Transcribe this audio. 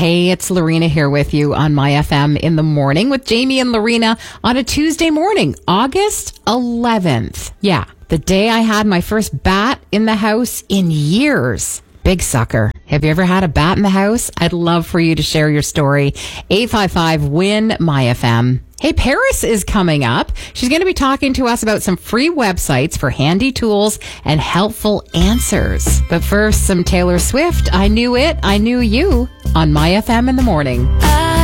Hey, it's Lorena here with you on My FM in the morning with Jamie and Lorena on a Tuesday morning, August 11th. Yeah, the day I had my first bat in the house in years. Big sucker. Have you ever had a bat in the house? I'd love for you to share your story. 855-WIN-MyFM. Hey, Paris is coming up. She's going to be talking to us about some free websites for handy tools and helpful answers. But first, some Taylor Swift. I Knew It, I Knew You on My FM in the morning.